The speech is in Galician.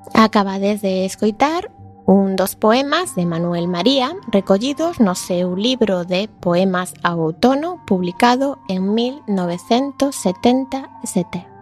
Acabades de escoitar dos poemas de Manuel María recollidos no seu libro de Poemas ao outono publicado en 1977.